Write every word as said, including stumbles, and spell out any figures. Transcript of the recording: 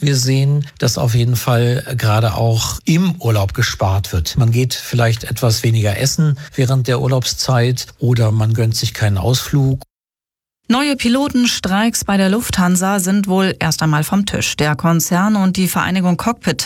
Und wir sehen, dass auf jeden Fall gerade auch im Urlaub gespart wird. Man geht vielleicht etwas weniger essen während der Urlaubszeit oder man gönnt sich keinen Ausflug. Neue Pilotenstreiks bei der Lufthansa sind wohl erst einmal vom Tisch. Der Konzern und die Vereinigung Cockpit